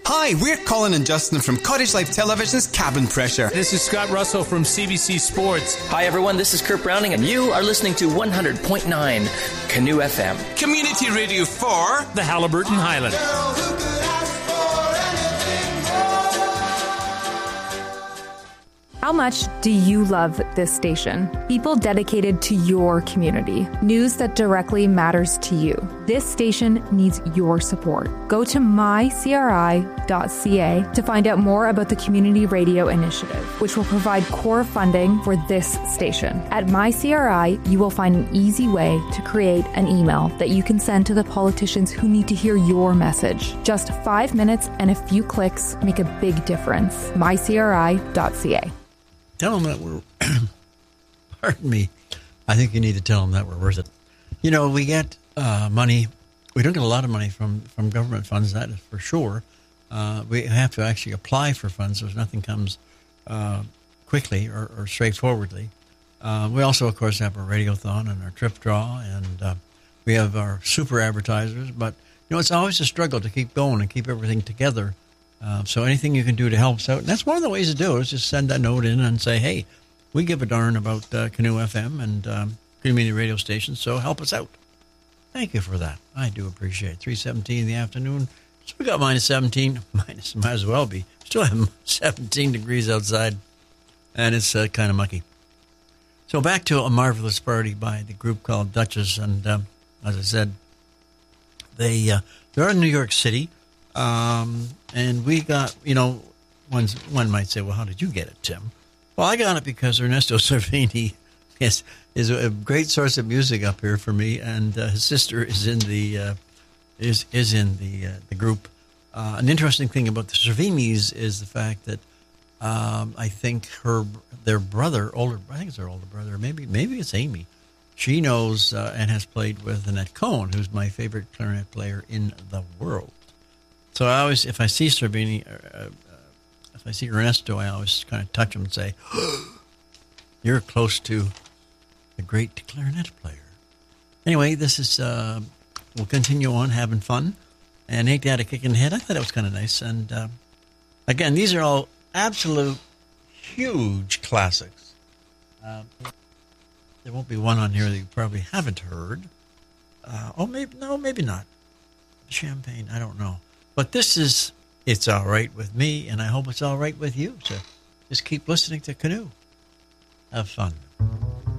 Hi, we're Colin and Justin from Cottage Life Television's Cabin Pressure. This is Scott Russell from CBC Sports. Hi, everyone. This is Kurt Browning, and you are listening to 100.9 Canoe FM. Community radio for the Haliburton Highlands. How much do you love this station? People dedicated to your community. News that directly matters to you. This station needs your support. Go to mycri.ca to find out more about the Community Radio Initiative, which will provide core funding for this station. At MyCRI, you will find an easy way to create an email that you can send to the politicians who need to hear your message. Just 5 minutes and a few clicks make a big difference. mycri.ca. Tell them that we're, pardon me, I think you need to tell them that we're worth it. You know, we get money, we don't get a lot of money from government funds, that is for sure. We have to actually apply for funds, so nothing comes quickly or straightforwardly. We also, of course, have our radiothon and our trip draw, and we have our super advertisers, but, you know, it's always a struggle to keep going and keep everything together. So anything you can do to help us out, and that's one of the ways to do it, is just send a note in and say, hey, we give a darn about Canoe FM and community radio stations, so help us out. Thank you for that. I do appreciate it. 3:17 in the afternoon. So we got minus 17. Minus might as well be. Still have 17 degrees outside, and it's kind of mucky. So back to A Marvelous Party by the group called Duchess, and as I said, they're in New York City. And we got, you know, one might say, well, how did you get it, Tim? Well, I got it because Ernesto Cervini is a great source of music up here for me, and his sister is in the the group. An interesting thing about the Cervinis is the fact that I think their brother, I think it's their older brother, maybe it's Amy. She knows and has played with Annette Cohen, who's my favorite clarinet player in the world. So I always, if I see Cervini, if I see Ernesto, I always kind of touch him and say, you're close to the great clarinet player. Anyway, this is, we'll continue on having fun. And Ain't That a Kick in the Head? I thought it was kind of nice. And again, these are all absolute huge classics. There won't be one on here that you probably haven't heard. Maybe not. Champagne, I don't know. But this is It's All Right With Me, and I hope it's all right with you. So just keep listening to Canoe. Have fun.